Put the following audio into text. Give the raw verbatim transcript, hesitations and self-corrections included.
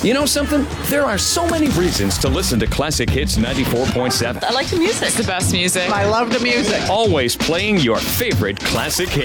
You know something? There are so many reasons to listen to Classic Hits ninety-four point seven. I like the music. It's the best music. I love the music. Always playing your favorite classic hits.